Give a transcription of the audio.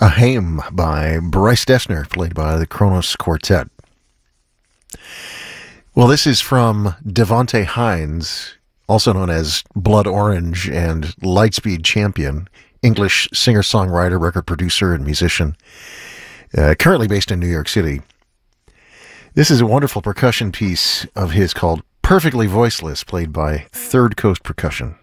A Hymn by Bryce Dessner, played by the Kronos Quartet. Well, this is from Devonte Hines, also known as Blood Orange and Lightspeed Champion, English singer-songwriter, record producer, and musician, currently based in New York City. This is a wonderful percussion piece of his called Perfectly Voiceless, played by Third Coast Percussion.